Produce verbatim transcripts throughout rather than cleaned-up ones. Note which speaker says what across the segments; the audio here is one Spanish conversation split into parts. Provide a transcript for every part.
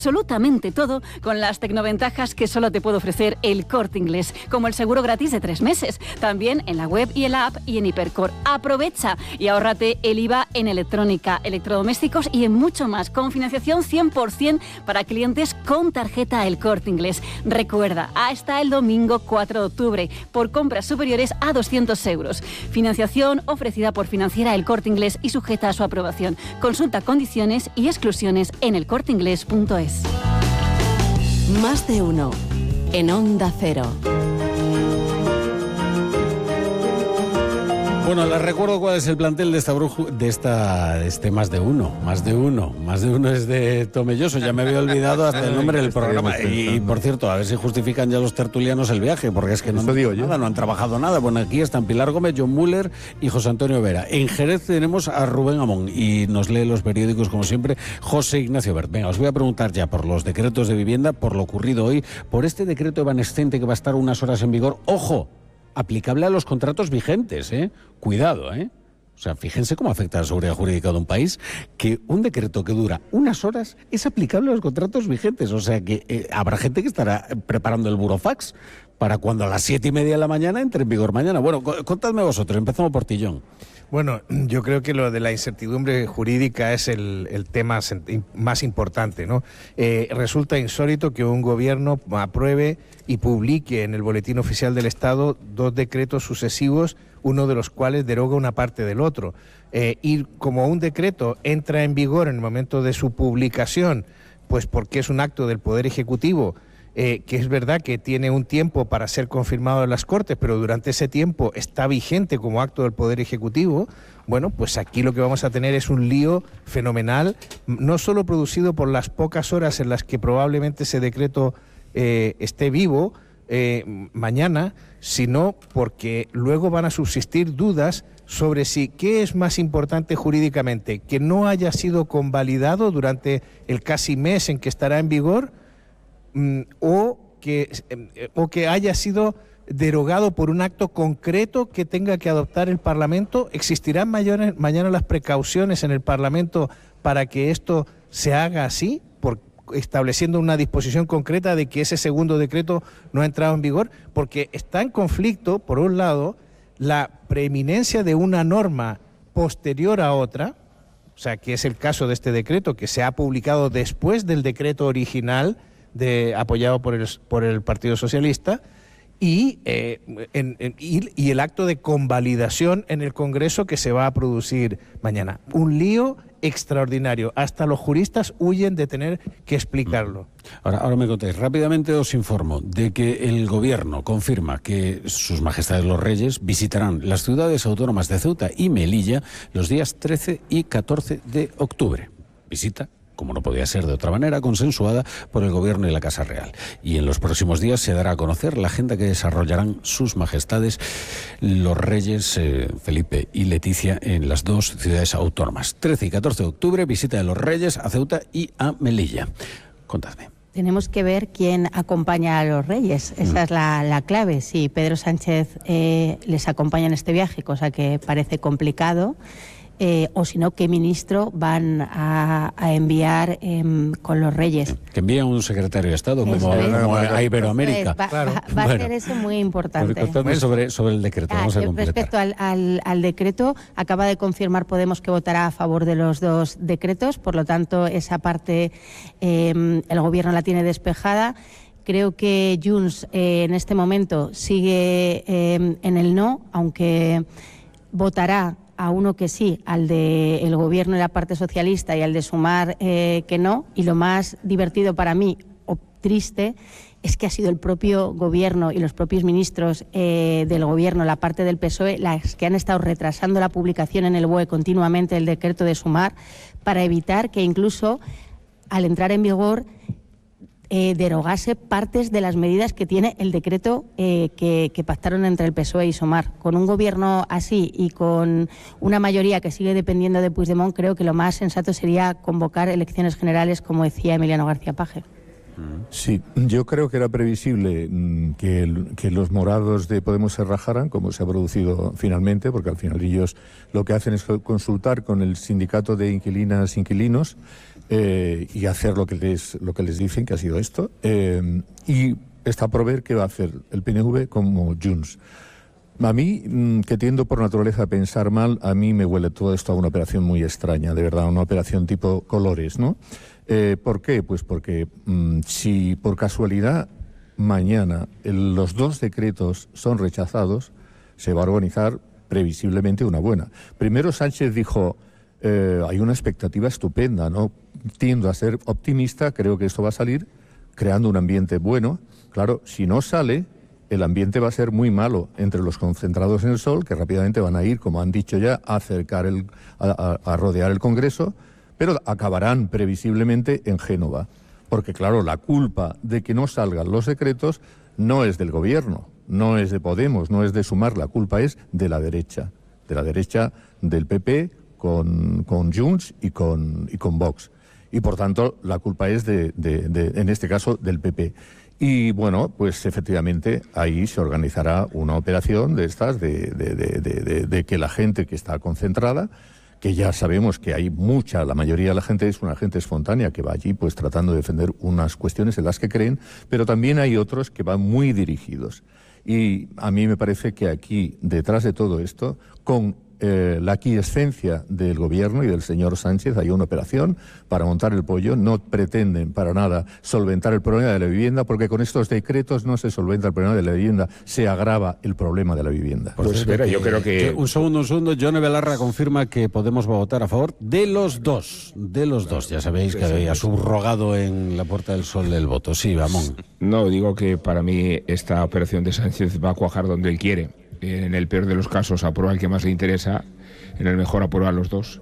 Speaker 1: Absolutamente todo con las tecnoventajas que solo te puede ofrecer el Corte Inglés, como el seguro gratis de tres meses, también en la web y en la app y en Hipercor. Aprovecha y ahórrate el I V A en electrónica, electrodomésticos y en mucho más, con financiación cien por ciento para clientes con tarjeta El Corte Inglés. Recuerda, hasta el domingo cuatro de octubre, por compras superiores a doscientos euros. Financiación ofrecida por Financiera El Corte Inglés y sujeta a su aprobación. Consulta condiciones y exclusiones en el corte inglés punto es.
Speaker 2: Más de uno en Onda Cero.
Speaker 3: Bueno, les recuerdo cuál es el plantel de esta bruju, de esta, de este Más de Uno. Más de Uno. Más de Uno es de Tomelloso. Ya me había olvidado hasta el nombre del programa. Y, por cierto, a ver si justifican ya los tertulianos el viaje, porque es que no han, nada, no han trabajado nada. Bueno, aquí están Pilar Gómez, John Muller y José Antonio Vera. En Jerez tenemos a Rubén Amón y nos lee los periódicos, como siempre, José Ignacio Bert. Venga, os voy a preguntar ya por los decretos de vivienda, por lo ocurrido hoy, por este decreto evanescente que va a estar unas horas en vigor. ¡Ojo! Aplicable a los contratos vigentes, ¿eh? Cuidado, ¿eh? O sea, fíjense cómo afecta a la seguridad jurídica de un país, que un decreto que dura unas horas es aplicable a los contratos vigentes. O sea, que eh, habrá gente que estará preparando el burofax para cuando a las siete y media de la mañana entre en vigor mañana. Bueno, contadme vosotros, empezamos por Tillón.
Speaker 4: Bueno, yo creo que lo de la incertidumbre jurídica es el, el tema más importante, ¿no? Eh, resulta insólito que un gobierno apruebe y publique en el Boletín Oficial del Estado dos decretos sucesivos, uno de los cuales deroga una parte del otro. Eh, y como un decreto entra en vigor en el momento de su publicación, pues porque es un acto del Poder Ejecutivo, Eh, que es verdad que tiene un tiempo para ser confirmado en las Cortes, pero durante ese tiempo está vigente como acto del Poder Ejecutivo, bueno, pues aquí lo que vamos a tener es un lío fenomenal, no solo producido por las pocas horas en las que probablemente ese decreto eh, esté vivo eh, mañana, sino porque luego van a subsistir dudas sobre si qué es más importante jurídicamente, que no haya sido convalidado durante el casi mes en que estará en vigor, O que, o que haya sido derogado por un acto concreto que tenga que adoptar el Parlamento. ¿Existirán mayores, mañana las precauciones en el Parlamento para que esto se haga así, por, estableciendo una disposición concreta de que ese segundo decreto no ha entrado en vigor? Porque está en conflicto, por un lado, la preeminencia de una norma posterior a otra, o sea, que es el caso de este decreto, que se ha publicado después del decreto original, De, apoyado por el, por el Partido Socialista, y, eh, en, en, y, y el acto de convalidación en el Congreso que se va a producir mañana. Un lío extraordinario. Hasta los juristas huyen de tener que explicarlo.
Speaker 3: Ahora, ahora me contéis. Rápidamente os informo de que el Gobierno confirma que sus majestades los reyes visitarán las ciudades autónomas de Ceuta y Melilla los días trece y catorce de octubre. Visita, como no podía ser de otra manera, consensuada por el Gobierno y la Casa Real. Y en los próximos días se dará a conocer la agenda que desarrollarán sus majestades los reyes eh, Felipe y Leticia en las dos ciudades autónomas. trece y catorce de octubre, visita de los reyes a Ceuta y a Melilla. Contadme.
Speaker 5: Tenemos que ver quién acompaña a los reyes. Esa mm. es la, la clave. Si Pedro Sánchez eh, les acompaña en este viaje, cosa que parece complicado, Eh, o si no, qué ministro van a, a enviar eh, con los reyes.
Speaker 3: Que envíen un secretario de Estado, como, como a Iberoamérica.
Speaker 5: Va,
Speaker 3: claro.
Speaker 5: va, va bueno, a ser eso muy importante.
Speaker 3: Contadme sobre, sobre el decreto, vamos
Speaker 5: ah,
Speaker 3: a completar.
Speaker 5: Respecto al, al, al decreto, acaba de confirmar Podemos que votará a favor de los dos decretos, por lo tanto, esa parte eh, el Gobierno la tiene despejada. Creo que Junts eh, en este momento sigue eh, en el no, aunque votará a uno que sí, al de el Gobierno y la parte socialista, y al de Sumar eh, que no. Y lo más divertido para mí, o triste, es que ha sido el propio Gobierno y los propios ministros eh, del Gobierno, la parte del P S O E, las que han estado retrasando la publicación en el B O E continuamente del decreto de Sumar, para evitar que incluso al entrar en vigor Eh, derogase partes de las medidas que tiene el decreto eh, que, que pactaron entre el P S O E y Sumar. Con un gobierno así y con una mayoría que sigue dependiendo de Puigdemont, creo que lo más sensato sería convocar elecciones generales, como decía Emiliano García Paje.
Speaker 6: Sí, yo creo que era previsible que, el, que los morados de Podemos se rajaran, como se ha producido finalmente, porque al final ellos lo que hacen es consultar con el sindicato de inquilinas e inquilinos eh, y hacer lo que les lo que les dicen, que ha sido esto. Eh, y está por ver qué va a hacer el P N V como Junts. A mí, que tiendo por naturaleza a pensar mal, a mí me huele todo esto a una operación muy extraña, de verdad, una operación tipo colores, ¿no? Eh, ¿Por qué? Pues porque mmm, si por casualidad mañana el, los dos decretos son rechazados, se va a organizar previsiblemente una buena. Primero Sánchez dijo, eh, hay una expectativa estupenda, ¿no? Tiendo a ser optimista, creo que esto va a salir creando un ambiente bueno. Claro, si no sale, el ambiente va a ser muy malo entre los concentrados en el sol, que rápidamente van a ir, como han dicho ya, a acercar el, a, a, a rodear el Congreso, pero acabarán previsiblemente en Génova. Porque claro, la culpa de que no salgan los decretos no es del gobierno, no es de Podemos, no es de Sumar, la culpa es de la derecha, de la derecha del P P con, con Junts y con, y con Vox. Y por tanto, la culpa es, de, de, de, en este caso, del P P. Y bueno, pues efectivamente ahí se organizará una operación de estas, de, de, de, de, de, de que la gente que está concentrada, que ya sabemos que hay mucha, la mayoría de la gente es una gente espontánea que va allí pues tratando de defender unas cuestiones en las que creen, pero también hay otros que van muy dirigidos. Y a mí me parece que aquí, detrás de todo esto, con Eh, la aquiescencia del gobierno y del señor Sánchez, hay una operación para montar el pollo. No pretenden para nada solventar el problema de la vivienda, porque con estos decretos no se solventa el problema de la vivienda, se agrava el problema de la vivienda.
Speaker 7: Pues espera, yo creo que...
Speaker 3: que... Un segundo, un segundo. Yone Belarra confirma que Podemos va a votar a favor de los dos, de los dos. Ya sabéis que había subrogado en la Puerta del Sol el voto. Sí, Ramón.
Speaker 7: No, digo que para mí esta operación de Sánchez va a cuajar donde él quiere. En el peor de los casos aprueba el que más le interesa, en el mejor aprueba a los dos,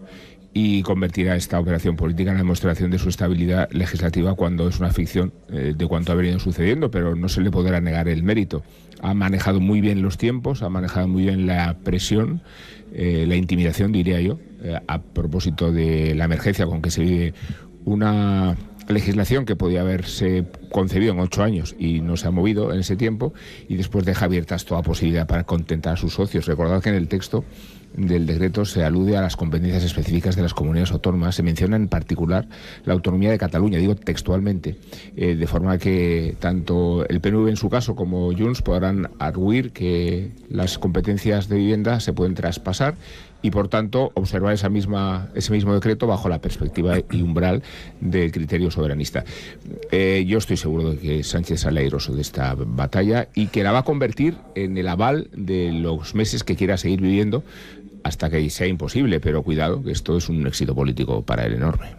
Speaker 7: y convertirá esta operación política en la demostración de su estabilidad legislativa cuando es una ficción eh, de cuanto ha venido sucediendo, pero no se le podrá negar el mérito. Ha manejado muy bien los tiempos, ha manejado muy bien la presión, eh, la intimidación, diría yo, eh, a propósito de la emergencia con que se vive una legislación que podía haberse concebido en ocho años y no se ha movido en ese tiempo, y después deja abiertas toda posibilidad para contentar a sus socios. Recordad que en el texto del decreto se alude a las competencias específicas de las comunidades autónomas, se menciona en particular la autonomía de Cataluña, digo textualmente, eh, de forma que tanto el P N V en su caso como Junts podrán arguir que las competencias de vivienda se pueden traspasar y por tanto observar esa misma, ese mismo decreto bajo la perspectiva y umbral del criterio soberanista. Eh, yo estoy seguro de que Sánchez sale airoso de esta batalla y que la va a convertir en el aval de los meses que quiera seguir viviendo hasta que sea imposible, pero cuidado, que esto es un éxito político para él enorme.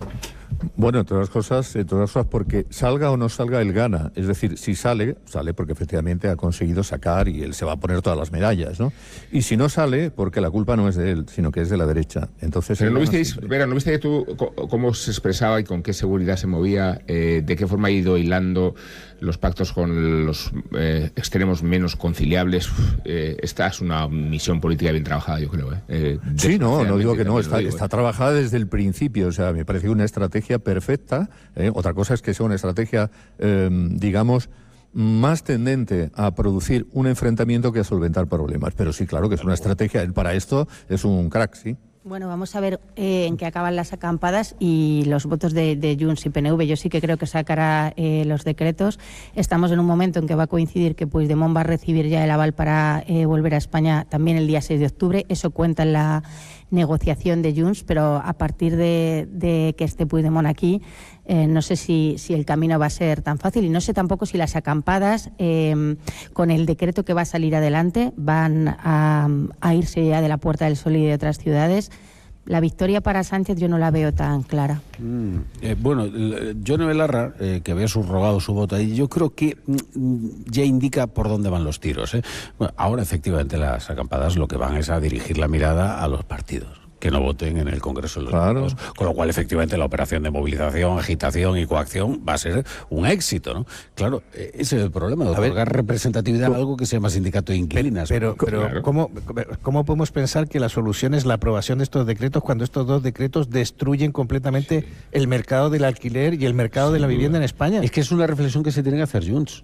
Speaker 6: Bueno, entre otras cosas, entre otras cosas, porque salga o no salga, él gana. Es decir, si sale, sale porque efectivamente ha conseguido sacar y él se va a poner todas las medallas, ¿no? Y si no sale, porque la culpa no es de él, sino que es de la derecha. Entonces,
Speaker 7: pero no visteis, Vera, ¿no viste tú cómo se expresaba y con qué seguridad se movía, eh, de qué forma ha ido hilando los pactos con los eh, extremos menos conciliables? Eh, esta es una misión política bien trabajada, yo creo. ¿eh? Eh,
Speaker 6: sí, no, no digo que no, está,
Speaker 7: digo,
Speaker 6: está
Speaker 7: ¿eh?
Speaker 6: trabajada desde el principio, o sea, me parece una estrategia perfecta. ¿eh? Otra cosa es que sea una estrategia, eh, digamos, más tendente a producir un enfrentamiento que a solventar problemas. Pero sí, claro que es una estrategia, él para esto es un crack, sí.
Speaker 5: Bueno, vamos a ver eh, en qué acaban las acampadas y los votos de, de Junts y P N V. Yo sí que creo que sacará eh, los decretos. Estamos en un momento en que va a coincidir que Puigdemont va a recibir ya el aval para eh, volver a España también el día seis de octubre. Eso cuenta en la negociación de Junts, pero a partir de, de que esté Puigdemont aquí, eh, no sé si, si el camino va a ser tan fácil y no sé tampoco si las acampadas, eh, con el decreto que va a salir adelante, van a, a irse ya de la Puerta del Sol y de otras ciudades. La victoria para Sánchez yo no la veo tan clara.
Speaker 3: Mm, eh, bueno, Yone Belarra, eh, que había subrogado su voto ahí, yo creo que mm, ya indica por dónde van los tiros. ¿eh? Bueno, ahora efectivamente las acampadas lo que van es a dirigir la mirada a los partidos que no voten en el Congreso de los
Speaker 6: claro.
Speaker 3: Diputados. Con lo cual, efectivamente, la operación de movilización, agitación y coacción va a ser un éxito, ¿no? Claro, ese es el problema, de otorgar representatividad a algo que se llama sindicato de inquilinas.
Speaker 4: Pero, pero claro. ¿cómo, ¿cómo podemos pensar que la solución es la aprobación de estos decretos cuando estos dos decretos destruyen completamente sí. el mercado del alquiler y el mercado Sin de la vivienda duda. en España?
Speaker 3: Es que es una reflexión que se tiene que hacer Junts.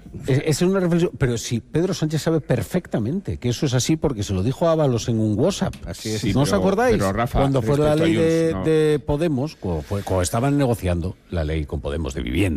Speaker 3: Es, es una reflexión, pero sí, Pedro Sánchez sabe perfectamente que eso es así porque se lo dijo a Ábalos en un WhatsApp.
Speaker 4: Así es.
Speaker 3: Sí, ¿no os
Speaker 7: pero-
Speaker 3: acordáis?
Speaker 7: pero, Rafa,
Speaker 3: Cuando fue la
Speaker 7: respecto a
Speaker 3: ley de,
Speaker 7: Junts, no.
Speaker 3: de Podemos, cuando, fue- cuando estaban negociando la ley con Podemos de vivienda.